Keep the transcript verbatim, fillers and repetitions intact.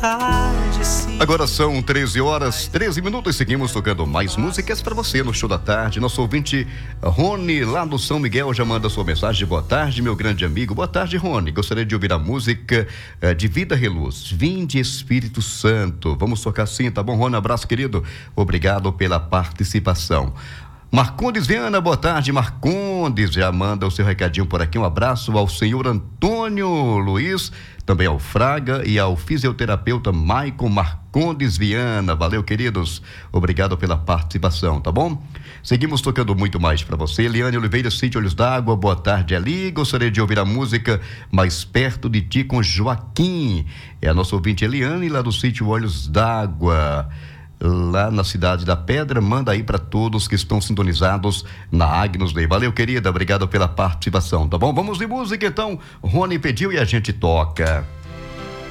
tarde, sim. Agora são treze horas, treze minutos. Seguimos tocando mais músicas para você no show da tarde. Nosso ouvinte Rony, lá do São Miguel, já manda sua mensagem. Boa tarde, meu grande amigo. Boa tarde, Rony. Gostaria de ouvir a música uh, de Vida Reluz. Vinde, Espírito Santo. Vamos tocar sim, tá bom, Rony? Abraço, querido. Obrigado pela participação. Marcondes Viana, boa tarde, Marcondes, já manda o seu recadinho por aqui. Um abraço ao senhor Antônio Luiz, também ao Fraga e ao fisioterapeuta Maicon Marcondes Viana. Valeu, queridos, obrigado pela participação, tá bom? Seguimos tocando muito mais para você. Eliane Oliveira, Sítio Olhos d'Água, boa tarde ali. Gostaria de ouvir a música Mais Perto de Ti com Joaquim. É a nossa ouvinte Eliane, lá do Sítio Olhos d'Água, lá na cidade da Pedra. Manda aí para todos que estão sintonizados na Agnus Day. Valeu, querida, obrigado pela participação, tá bom? Vamos de música então. Rony pediu e a gente toca.